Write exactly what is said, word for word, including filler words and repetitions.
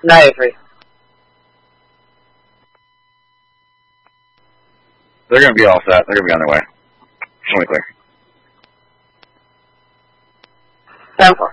Night Avery. They're going to be all set. They're going to be on their way. Show me clear. ten four.